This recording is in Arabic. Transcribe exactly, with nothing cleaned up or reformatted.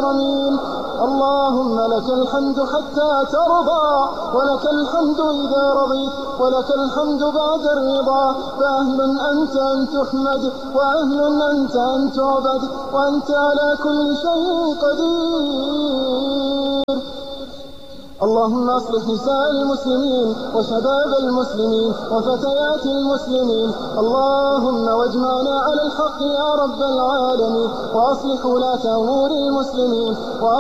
المكرمين. اللهم لك الحمد حتى ترضى، ولك الحمد إذا رضيت، ولك الحمد بعد الرضا. فأهل أنت أن تحمد، وأهل أنت أن تعبد، وأنت على كل شيء قدير. اللهم اصلح نساء المسلمين وشباب المسلمين وفتيات المسلمين. اللهم واجمعنا على الحق يا رب العالمين، وأصلح ولاة أمور المسلمين.